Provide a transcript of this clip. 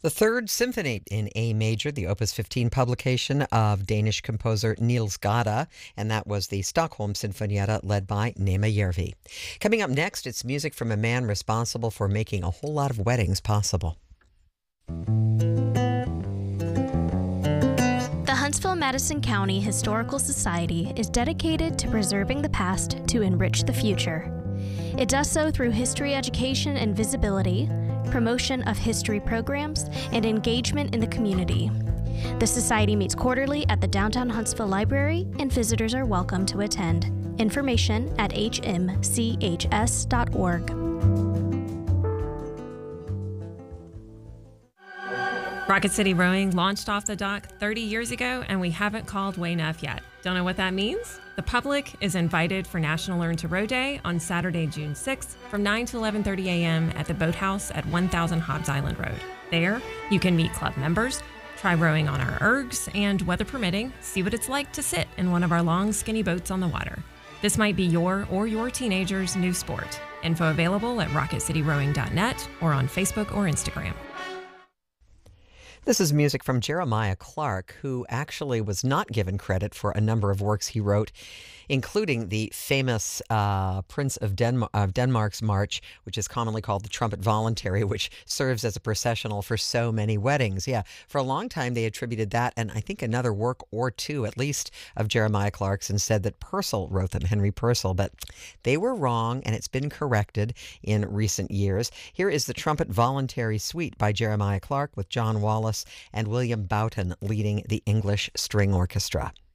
The Third Symphony in A major, the Opus 15 publication of Danish composer Niels Gade, and that was the Stockholm Sinfonietta led by Nema Järvi. Coming up next, it's music from a man responsible for making a whole lot of weddings possible. The Huntsville-Madison County Historical Society is dedicated to preserving the past to enrich the future. It does so through history education and visibility, promotion of history programs, and engagement in the community. The Society meets quarterly at the Downtown Huntsville Library, and visitors are welcome to attend. Information at hmchs.org. Rocket City Rowing launched off the dock 30 years ago, and we haven't called way enough yet. Don't know what that means? The public is invited for National Learn to Row Day on Saturday, June 6th from 9 to 11:30 a.m. at the Boathouse at 1000 Hobbs Island Road. There, you can meet club members, try rowing on our ergs, and, weather permitting, see what it's like to sit in one of our long, skinny boats on the water. This might be your or your teenager's new sport. Info available at rocketcityrowing.net or on Facebook or Instagram. This is music from Jeremiah Clark, who actually was not given credit for a number of works he wrote, including the famous Prince of Denmark's March, which is commonly called the Trumpet Voluntary, which serves as a processional for so many weddings. Yeah, for a long time they attributed that, and I think another work or two at least, of Jeremiah Clark's, and said that Purcell wrote them, Henry Purcell, but they were wrong, and it's been corrected in recent years. Here is the Trumpet Voluntary Suite by Jeremiah Clark with John Wallace and William Boughton leading the English String Orchestra.